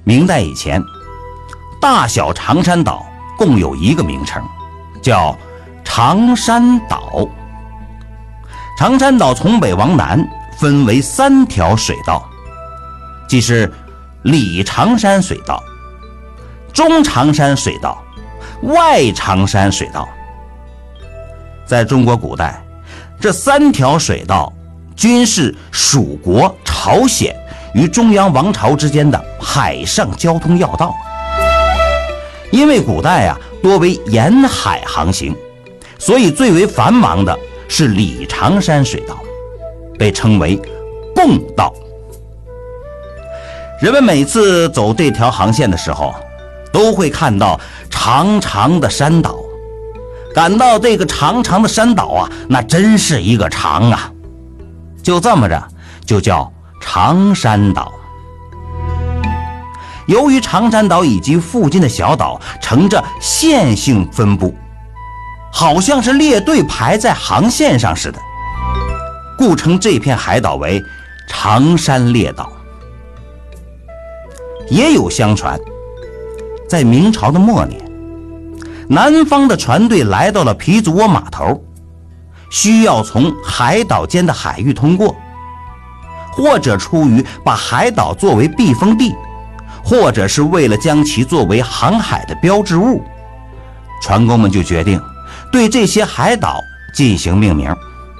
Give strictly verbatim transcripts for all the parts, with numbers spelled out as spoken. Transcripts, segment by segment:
明代以前，大小长山岛共有一个名称，叫长山岛。长山岛从北往南分为三条水道，即是里长山水道、中长山水道、外长山水道。在中国古代，这三条水道均是蜀国、朝鲜与中央王朝之间的海上交通要道。因为古代啊多为沿海航行，所以最为繁忙的是里长山水道，被称为贡道。人们每次走这条航线的时候，都会看到长长的山岛，感到这个长长的山岛啊，那真是一个长啊，就这么着就叫长山岛。由于长山岛以及附近的小岛呈着线性分布，好像是列队排在航线上似的，故称这片海岛为长山列岛。也有相传，在明朝的末年，南方的船队来到了皮族窝码头，需要从海岛间的海域通过，或者出于把海岛作为避风地，或者是为了将其作为航海的标志物，船工们就决定对这些海岛进行命名。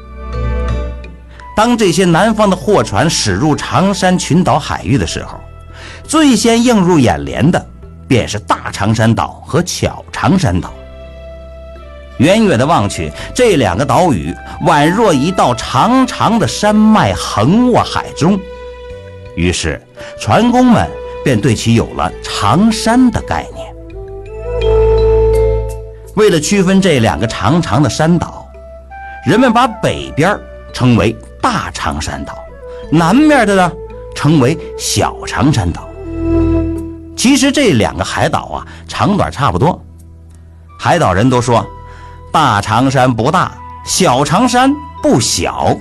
当这些南方的货船驶入长山群岛海域的时候，最先映入眼帘的便是大长山岛和小长山岛。远远的望去，这两个岛屿宛若一道长长的山脉横卧海中，于是船工们便对其有了长山的概念。为了区分这两个长长的山岛，人们把北边称为大长山岛，南面的呢称为小长山岛。其实这两个海岛啊，长短差不多。海岛人都说，大长山不大，小长山不小。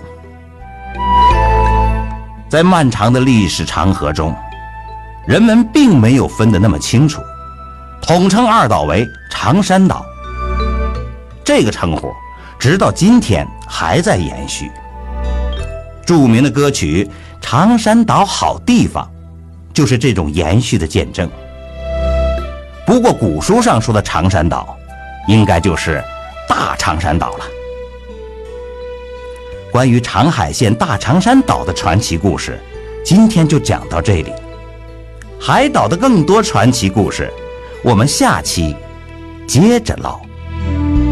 在漫长的历史长河中，人们并没有分得那么清楚，统称二岛为长山岛。这个称呼直到今天还在延续。著名的歌曲《长山岛好地方》就是这种延续的见证。不过古书上说的长山岛，应该就是大长山岛了。关于长海县大长山岛的传奇故事，今天就讲到这里。海岛的更多传奇故事，我们下期接着唠。